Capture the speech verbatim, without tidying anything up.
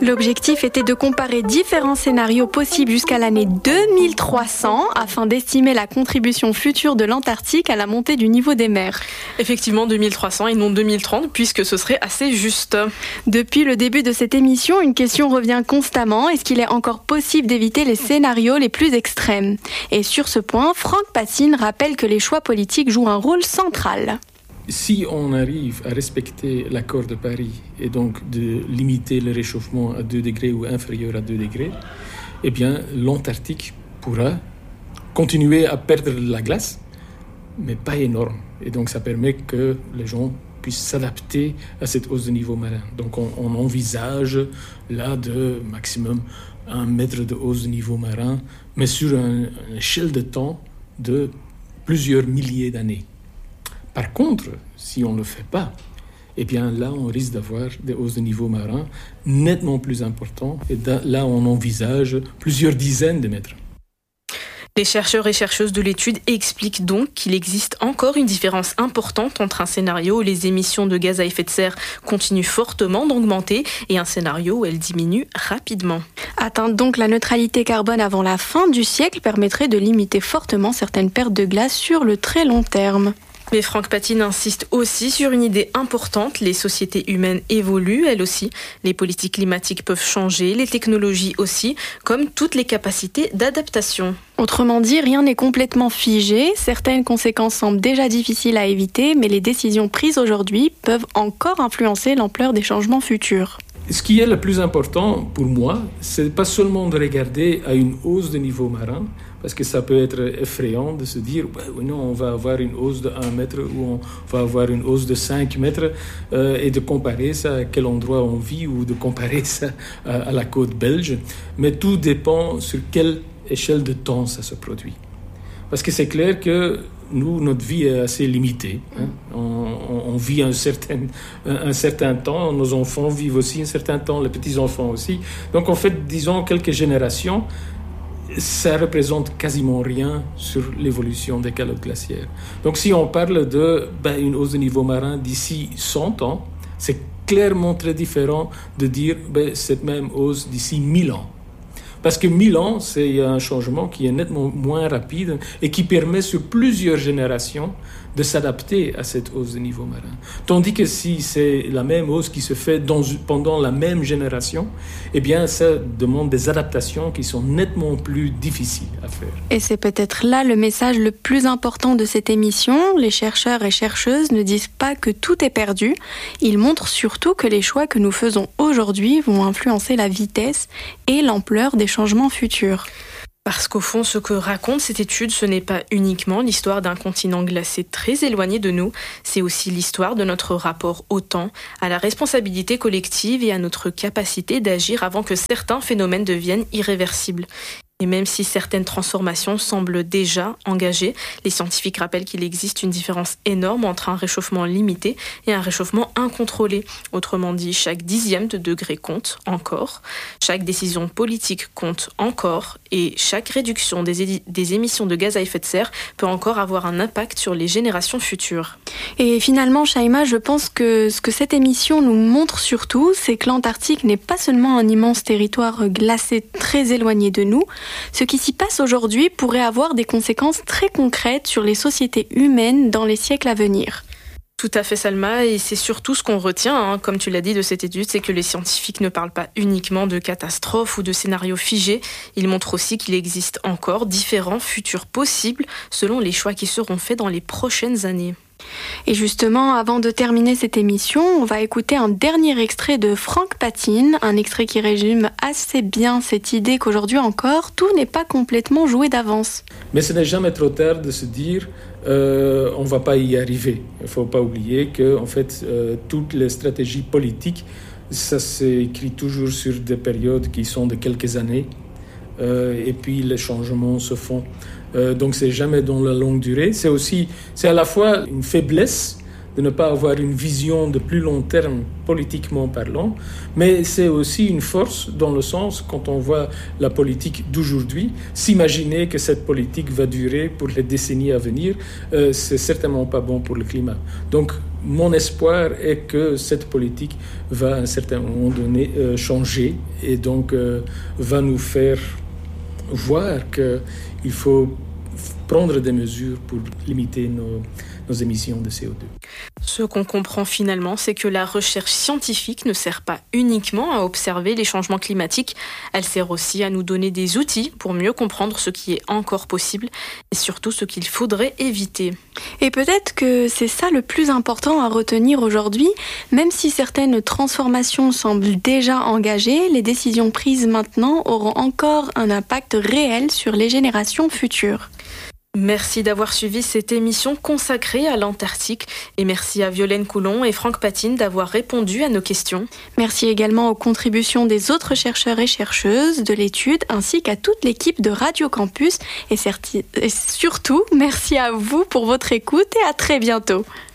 L'objectif était de comparer différents scénarios possibles jusqu'à l'année deux mille trois cents afin d'estimer la contribution future de l'Antarctique à la montée du niveau des mers. Effectivement, deux mille trois cents et non deux mille trente, puisque ce serait assez juste. Depuis le début de cette émission, une question revient constamment. Est-ce qu'il est encore possible d'éviter les scénarios les plus extrêmes ? Et sur ce point, Franck Patine rappelle que les choix politiques jouent un rôle central. Si on arrive à respecter l'accord de Paris et donc de limiter le réchauffement à deux degrés ou inférieur à deux degrés, eh bien l'Antarctique pourra continuer à perdre de la glace, mais pas énorme. Et donc ça permet que les gens puissent s'adapter à cette hausse de niveau marin. Donc on, on envisage là de maximum un mètre de hausse de niveau marin, mais sur un, une échelle de temps de plusieurs milliers d'années. Par contre, si on ne le fait pas, eh bien là, on risque d'avoir des hausses de niveau marin nettement plus importantes. Et là, on envisage plusieurs dizaines de mètres. Les chercheurs et chercheuses de l'étude expliquent donc qu'il existe encore une différence importante entre un scénario où les émissions de gaz à effet de serre continuent fortement d'augmenter et un scénario où elles diminuent rapidement. Atteindre donc la neutralité carbone avant la fin du siècle permettrait de limiter fortement certaines pertes de glace sur le très long terme. Mais Franck Patine insiste aussi sur une idée importante, les sociétés humaines évoluent, elles aussi. Les politiques climatiques peuvent changer, les technologies aussi, comme toutes les capacités d'adaptation. Autrement dit, rien n'est complètement figé, certaines conséquences semblent déjà difficiles à éviter, mais les décisions prises aujourd'hui peuvent encore influencer l'ampleur des changements futurs. Ce qui est le plus important pour moi, c'est pas seulement de regarder à une hausse de niveau marin, parce que ça peut être effrayant de se dire bah, oui, non, on va avoir une hausse de un mètre ou on va avoir une hausse de cinq mètres euh, et de comparer ça à quel endroit on vit ou de comparer ça à, à la côte belge. Mais tout dépend sur quelle échelle de temps ça se produit. Parce que c'est clair que nous, notre vie est assez limitée. Hein. On, on, on vit un certain, un, un certain temps, nos enfants vivent aussi un certain temps, les petits-enfants aussi. Donc en fait, disons quelques générations, ça représente quasiment rien sur l'évolution des calottes glaciaires. Donc si on parle de ben, une hausse de niveau marin d'ici cent ans, c'est clairement très différent de dire ben, cette même hausse d'ici mille ans. Parce que mille ans, c'est un changement qui est nettement moins rapide et qui permet sur plusieurs générations de s'adapter à cette hausse de niveau marin. Tandis que si c'est la même hausse qui se fait dans, pendant la même génération, eh bien, ça demande des adaptations qui sont nettement plus difficiles à faire. Et c'est peut-être là le message le plus important de cette émission. Les chercheurs et chercheuses ne disent pas que tout est perdu. Ils montrent surtout que les choix que nous faisons aujourd'hui vont influencer la vitesse et l'ampleur des changements futurs. Parce qu'au fond, ce que raconte cette étude, ce n'est pas uniquement l'histoire d'un continent glacé très éloigné de nous, c'est aussi l'histoire de notre rapport au temps, à la responsabilité collective et à notre capacité d'agir avant que certains phénomènes deviennent irréversibles. Et même si certaines transformations semblent déjà engagées, les scientifiques rappellent qu'il existe une différence énorme entre un réchauffement limité et un réchauffement incontrôlé. Autrement dit, chaque dixième de degré compte encore, chaque décision politique compte encore, et chaque réduction des, é- des émissions de gaz à effet de serre peut encore avoir un impact sur les générations futures. Et finalement, Shaima, je pense que ce que cette émission nous montre surtout, c'est que l'Antarctique n'est pas seulement un immense territoire glacé très éloigné de nous. Ce qui s'y passe aujourd'hui pourrait avoir des conséquences très concrètes sur les sociétés humaines dans les siècles à venir. Tout à fait, Salma, et c'est surtout ce qu'on retient, hein, comme tu l'as dit, de cette étude, c'est que les scientifiques ne parlent pas uniquement de catastrophes ou de scénarios figés, ils montrent aussi qu'il existe encore différents futurs possibles selon les choix qui seront faits dans les prochaines années. Et justement, avant de terminer cette émission, on va écouter un dernier extrait de Franck Patine, un extrait qui résume assez bien cette idée qu'aujourd'hui encore, tout n'est pas complètement joué d'avance. Mais ce n'est jamais trop tard de se dire euh, on ne va pas y arriver. Il ne faut pas oublier que en fait, euh, toutes les stratégies politiques, ça s'écrit toujours sur des périodes qui sont de quelques années. Euh, et puis les changements se font. Euh, donc c'est jamais dans la longue durée. C'est aussi, c'est à la fois une faiblesse de ne pas avoir une vision de plus long terme politiquement parlant, mais c'est aussi une force dans le sens, quand on voit la politique d'aujourd'hui, s'imaginer que cette politique va durer pour les décennies à venir, euh, c'est certainement pas bon pour le climat. Donc, mon espoir est que cette politique va à un certain moment donné euh, changer et donc euh, va nous faire voir qu'il faut prendre des mesures pour limiter nos, nos émissions de C O deux. Ce qu'on comprend finalement, c'est que la recherche scientifique ne sert pas uniquement à observer les changements climatiques, elle sert aussi à nous donner des outils pour mieux comprendre ce qui est encore possible et surtout ce qu'il faudrait éviter. Et peut-être que c'est ça le plus important à retenir aujourd'hui, même si certaines transformations semblent déjà engagées, les décisions prises maintenant auront encore un impact réel sur les générations futures. Merci d'avoir suivi cette émission consacrée à l'Antarctique et merci à Violaine Coulon et Franck Patine d'avoir répondu à nos questions. Merci également aux contributions des autres chercheurs et chercheuses de l'étude ainsi qu'à toute l'équipe de Radio Campus et, certi- et surtout merci à vous pour votre écoute et à très bientôt.